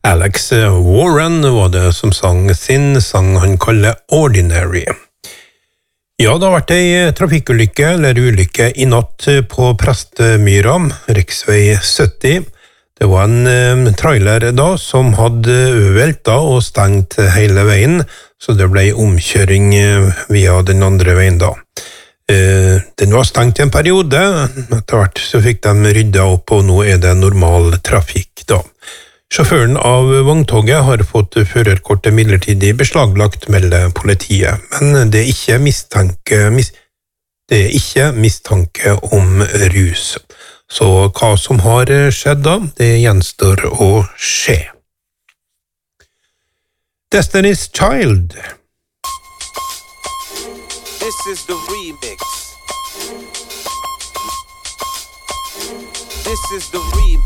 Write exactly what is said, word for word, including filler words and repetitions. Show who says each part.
Speaker 1: Alex Warren var det som sang sin sang han kaller Ordinary. Ja, det har vært ei trafikkulykke eller ulykke i natt på Prestmyra, riksvei sytti. Det var en trailer da som hadde velta og stengt hele veien, så det ble omkjøring via den andre veien da. Den var stengt i en periode, etter hvert så fikk de ryddet opp, og nå er det normal trafikk da. Sjåføren av vogntoget har fått førerkortet midlertidig beslaglagt, melder politiet, men det er ikke mistanke, mis, det er ikke mistanke om rus. Så hva som har skjedd da, det gjenstår å skje. Destiny's Child.
Speaker 2: This is the remix. This is the remix.